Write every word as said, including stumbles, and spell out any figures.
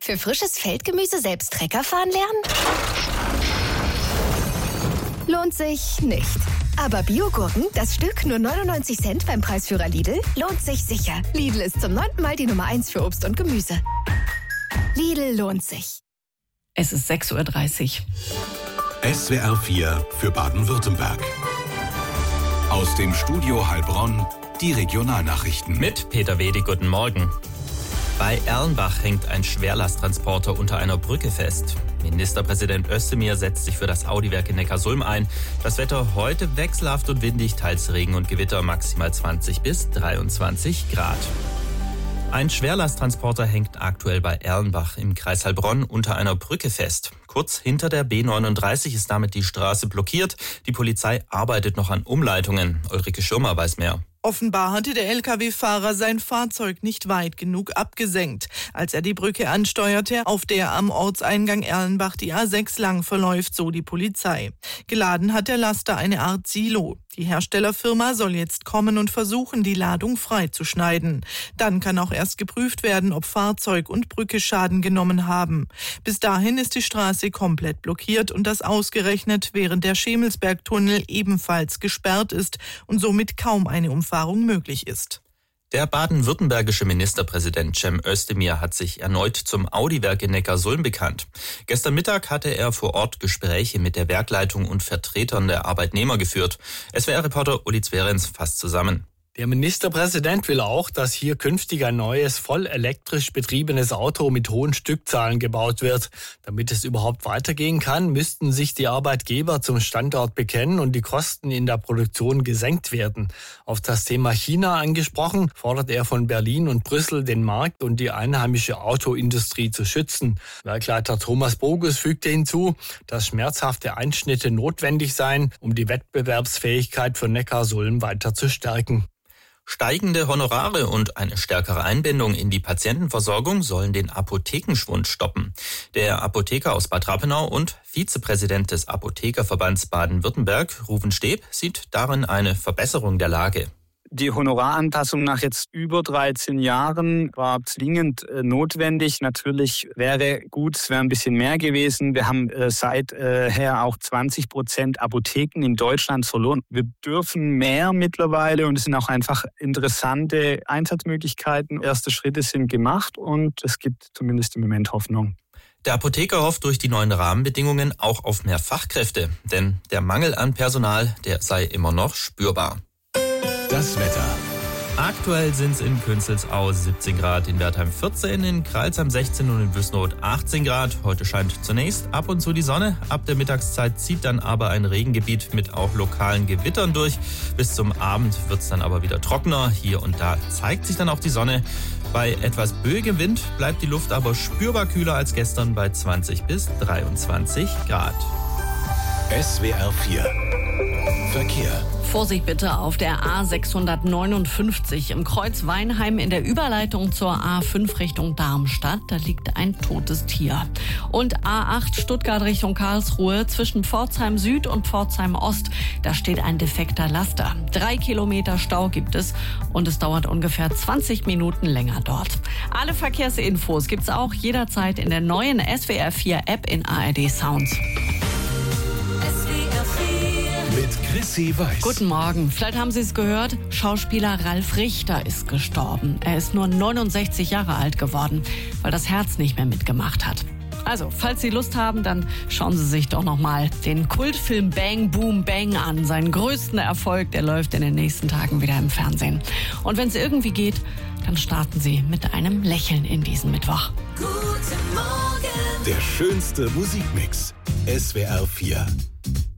Für frisches Feldgemüse selbst Trecker fahren lernen? Lohnt sich nicht. Aber Biogurken, das Stück nur neunundneunzig Cent beim Preisführer Lidl, lohnt sich sicher. Lidl ist zum neunten Mal die Nummer eins für Obst und Gemüse. Lidl lohnt sich. Es ist sechs Uhr dreißig. S W R vier für Baden-Württemberg. Aus dem Studio Heilbronn die Regionalnachrichten. Mit Peter Wedi, guten Morgen. Bei Erlenbach hängt ein Schwerlasttransporter unter einer Brücke fest. Ministerpräsident Özdemir setzt sich für das Audi-Werk in Neckarsulm ein. Das Wetter heute wechselhaft und windig, teils Regen und Gewitter, maximal zwanzig bis dreiundzwanzig Grad. Ein Schwerlasttransporter hängt aktuell bei Erlenbach im Kreis Heilbronn unter einer Brücke fest. Kurz hinter der B neununddreißig ist damit die Straße blockiert. Die Polizei arbeitet noch an Umleitungen. Ulrike Schirmer weiß mehr. Offenbar hatte der L K W-Fahrer sein Fahrzeug nicht weit genug abgesenkt, als er die Brücke ansteuerte, auf der am Ortseingang Erlenbach die A sechs lang verläuft, so die Polizei. Geladen hat der Laster eine Art Silo. Die Herstellerfirma soll jetzt kommen und versuchen, die Ladung freizuschneiden. Dann kann auch erst geprüft werden, ob Fahrzeug und Brücke Schaden genommen haben. Bis dahin ist die Straße komplett blockiert und das ausgerechnet, während der Schemelsbergtunnel ebenfalls gesperrt ist und somit kaum eine Umfahrung möglich ist. Der baden-württembergische Ministerpräsident Cem Özdemir hat sich erneut zum Audi-Werk in Neckarsulm bekannt. Gestern Mittag hatte er vor Ort Gespräche mit der Werkleitung und Vertretern der Arbeitnehmer geführt. S W R-Reporter Uli Zverenz fasst zusammen. Der Ministerpräsident will auch, dass hier künftig ein neues, voll elektrisch betriebenes Auto mit hohen Stückzahlen gebaut wird. Damit es überhaupt weitergehen kann, müssten sich die Arbeitgeber zum Standort bekennen und die Kosten in der Produktion gesenkt werden. Auf das Thema China angesprochen, fordert er von Berlin und Brüssel, den Markt und die einheimische Autoindustrie zu schützen. Werkleiter Thomas Bogus fügte hinzu, dass schmerzhafte Einschnitte notwendig seien, um die Wettbewerbsfähigkeit für Neckarsulm weiter zu stärken. Steigende Honorare und eine stärkere Einbindung in die Patientenversorgung sollen den Apothekenschwund stoppen. Der Apotheker aus Bad Rappenau und Vizepräsident des Apothekerverbands Baden-Württemberg, Ruven Steb, sieht darin eine Verbesserung der Lage. Die Honoraranpassung nach jetzt über dreizehn Jahren war zwingend äh, notwendig. Natürlich wäre gut, es wäre ein bisschen mehr gewesen. Wir haben äh, seither äh, auch zwanzig Prozent Apotheken in Deutschland verloren. Wir dürfen mehr mittlerweile und es sind auch einfach interessante Einsatzmöglichkeiten. Erste Schritte sind gemacht und es gibt zumindest im Moment Hoffnung. Der Apotheker hofft durch die neuen Rahmenbedingungen auch auf mehr Fachkräfte, denn der Mangel an Personal, der sei immer noch spürbar. Das Wetter. Aktuell sind es in Künzelsau siebzehn Grad, in Wertheim vierzehn, in Crailsheim sechzehn und in Wüsnoth achtzehn Grad. Heute scheint zunächst ab und zu die Sonne. Ab der Mittagszeit zieht dann aber ein Regengebiet mit auch lokalen Gewittern durch. Bis zum Abend wird es dann aber wieder trockener. Hier und da zeigt sich dann auch die Sonne. Bei etwas böigem Wind bleibt die Luft aber spürbar kühler als gestern bei zwanzig bis dreiundzwanzig Grad. S W R vier Verkehr. Vorsicht bitte auf der A sechshundertneunundfünfzig im Kreuz Weinheim in der Überleitung zur A fünf Richtung Darmstadt. Da liegt ein totes Tier. Und A acht Stuttgart Richtung Karlsruhe zwischen Pforzheim Süd und Pforzheim Ost. Da steht ein defekter Laster. Drei Kilometer Stau gibt es und es dauert ungefähr zwanzig Minuten länger dort. Alle Verkehrsinfos gibt's auch jederzeit in der neuen S W R vier App in A R D Sounds. Mit Chrissy Weiß. Guten Morgen. Vielleicht haben Sie es gehört, Schauspieler Ralf Richter ist gestorben. Er ist nur neunundsechzig Jahre alt geworden, weil das Herz nicht mehr mitgemacht hat. Also, falls Sie Lust haben, dann schauen Sie sich doch noch mal den Kultfilm Bang Boom Bang an. Seinen größten Erfolg, der läuft in den nächsten Tagen wieder im Fernsehen. Und wenn es irgendwie geht, dann starten Sie mit einem Lächeln in diesen Mittwoch. Der schönste Musikmix. S W R vier.